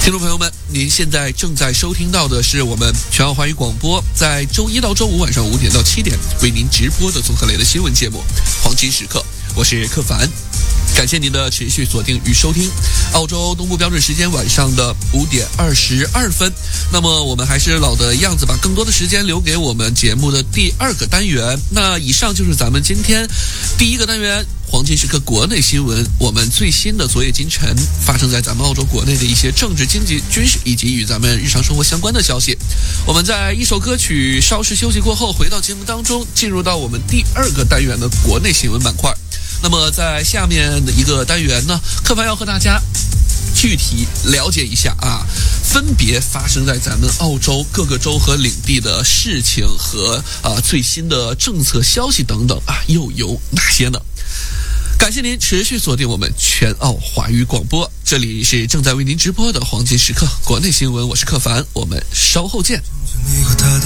听众朋友们，您现在正在收听到的是我们全澳华语广播在周一到周五晚上5点到7点为您直播的综合类的新闻节目《黄金时刻》，我是克凡。感谢您的持续锁定与收听。澳洲东部标准时间晚上的5点22分。那么我们还是老的样子，把更多的时间留给我们节目的第二个单元。那以上就是咱们今天第一个单元黄金时刻国内新闻，我们最新的昨夜今晨发生在咱们澳洲国内的一些政治、经济、军事以及与咱们日常生活相关的消息。我们在一首歌曲稍事休息过后，回到节目当中，进入到我们第二个单元的国内新闻板块。那么在下面的一个单元呢，克凡要和大家具体了解一下分别发生在咱们澳洲各个州和领地的事情和最新的政策消息等等又有哪些呢？感谢您持续锁定我们全澳华语广播，这里是正在为您直播的黄金时刻国内新闻，我是克凡，我们稍后见。